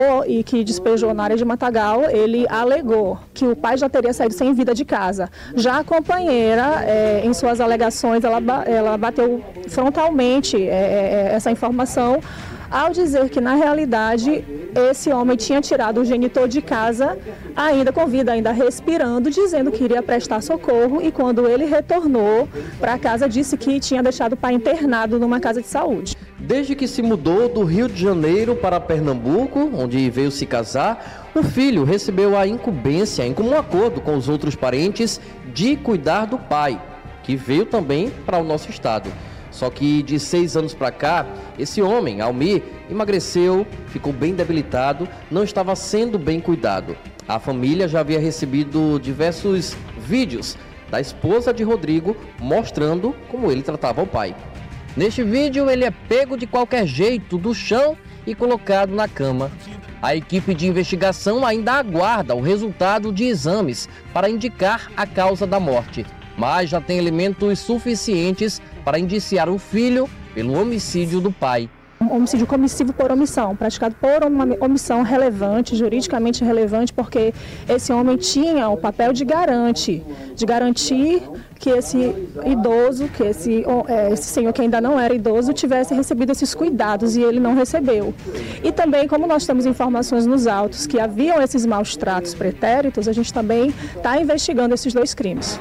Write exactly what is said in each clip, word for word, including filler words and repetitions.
e que despejou na área de Matagal, ele alegou que o pai já teria saído sem vida de casa. Já a companheira, é, em suas alegações, ela, ela bateu frontalmente é, essa informação, ao dizer que, na realidade, esse homem tinha tirado o genitor de casa, ainda com vida, ainda respirando, dizendo que iria prestar socorro, e quando ele retornou para casa, disse que tinha deixado o pai internado numa casa de saúde. Desde que se mudou do Rio de Janeiro para Pernambuco, onde veio se casar, o filho recebeu a incumbência, em comum acordo com os outros parentes, de cuidar do pai, que veio também para o nosso estado. Só que de seis anos para cá, esse homem, Almir, emagreceu, ficou bem debilitado, não estava sendo bem cuidado. A família já havia recebido diversos vídeos da esposa de Rodrigo mostrando como ele tratava o pai. Neste vídeo, ele é pego de qualquer jeito do chão e colocado na cama. A equipe de investigação ainda aguarda o resultado de exames para indicar a causa da morte, mas já tem elementos suficientes para indiciar o filho pelo homicídio do pai. Um homicídio comissivo por omissão, praticado por uma omissão relevante, juridicamente relevante, porque esse homem tinha o papel de garante, de garantir que esse idoso, que esse, esse senhor que ainda não era idoso, tivesse recebido esses cuidados, e ele não recebeu. E também, como nós temos informações nos autos que haviam esses maus tratos pretéritos, a gente também está investigando esses dois crimes.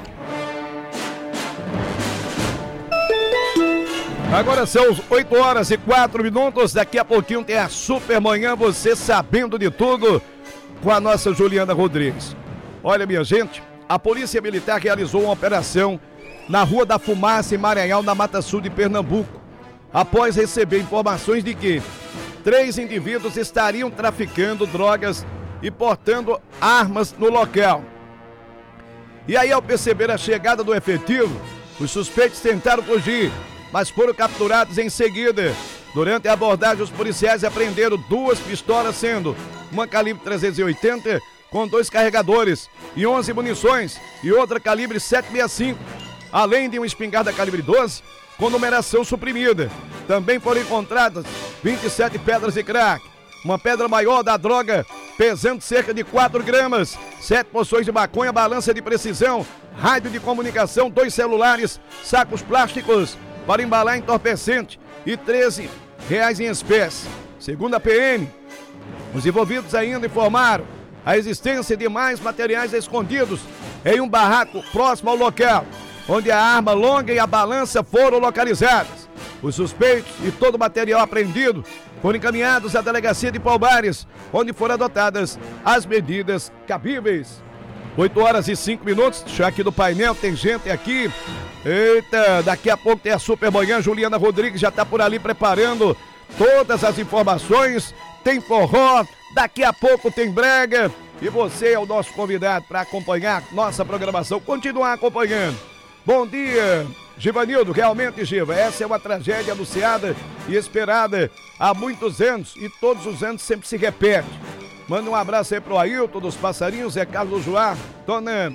Agora são oito horas e quatro minutos, daqui a pouquinho tem a Super Manhã, você sabendo de tudo, com a nossa Juliana Rodrigues. Olha, minha gente, a Polícia Militar realizou uma operação na Rua da Fumaça, em Maranhão, na Mata Sul de Pernambuco, após receber informações de que três indivíduos estariam traficando drogas e portando armas no local. E aí, ao perceber a chegada do efetivo, os suspeitos tentaram fugir, mas foram capturados em seguida. Durante a abordagem, os policiais apreenderam duas pistolas, sendo uma calibre trezentos e oitenta com dois carregadores e onze munições, e outra calibre sete sessenta e cinco, além de uma espingarda calibre doze com numeração suprimida. Também foram encontradas vinte e sete pedras de crack, uma pedra maior da droga pesando cerca de quatro gramas, sete porções de maconha, balança de precisão, rádio de comunicação, dois celulares, sacos plásticos para embalar entorpecente e treze reais em espécie. Segundo a P M, os envolvidos ainda informaram a existência de mais materiais escondidos em um barraco próximo ao local, onde a arma longa e a balança foram localizadas. Os suspeitos e todo o material apreendido foram encaminhados à delegacia de Palmares, onde foram adotadas as medidas cabíveis. oito horas e cinco minutos, deixa eu aqui do painel, tem gente aqui. Eita, daqui a pouco tem a Super Manhã, Juliana Rodrigues já está por ali preparando todas as informações. Tem forró, daqui a pouco tem brega, e você é o nosso convidado para acompanhar nossa programação, continuar acompanhando. Bom dia, Givanildo, realmente, Giva, essa é uma tragédia anunciada e esperada há muitos anos, e todos os anos sempre se repete. Manda um abraço aí pro Ailton dos Passarinhos, é Carlos Joá, Dona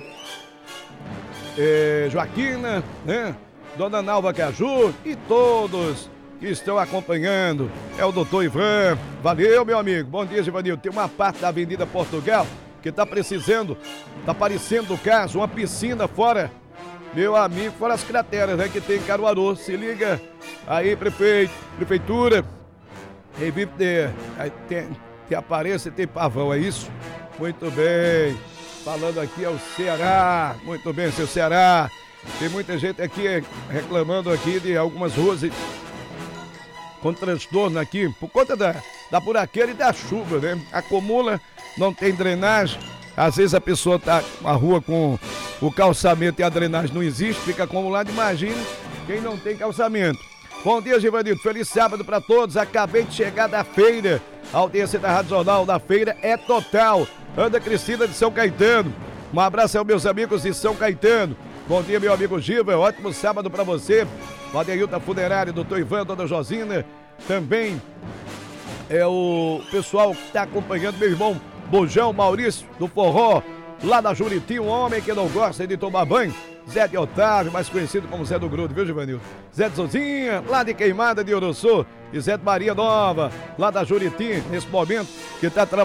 é, Joaquina, né? Dona Nalva Caju e todos que estão acompanhando. É o doutor Ivan. Valeu, meu amigo. Bom dia, Givanildo. Tem uma parte da Avenida Portugal que tá precisando, tá aparecendo o caso, uma piscina fora, meu amigo, fora as crateras, né, que tem em Caruaru. Se liga aí, prefeito, prefeitura. Evite ter, tem, que apareça e tem pavão, é isso? Muito bem. Falando aqui é o Ceará. Muito bem, seu Ceará. Tem muita gente aqui reclamando aqui de algumas ruas com transtorno aqui, por conta da, da buraqueira e da chuva, né? Acumula, não tem drenagem. Às vezes a pessoa tá com a rua com o calçamento e a drenagem não existe, fica acumulado. Imagina quem não tem calçamento. Bom dia, Givanildo. Feliz sábado para todos. Acabei de chegar da feira. A audiência da Rádio Jornal da feira é total. Ana Cristina de São Caetano. Um abraço aos meus amigos de São Caetano. Bom dia, meu amigo Giva. Ótimo sábado para você. O Adeilton Funerário, doutor Ivan, dona Josina. Também é o pessoal que está acompanhando, meu irmão Bojão Maurício, do Forró, lá da Juriti, um homem que não gosta de tomar banho. Zé de Otávio, mais conhecido como Zé do Grudo, viu, Givanildo? Zé de Sozinha, lá de Queimada de Uruçu, e Zé de Maria Nova, lá da Juriti, nesse momento, que está trabalhando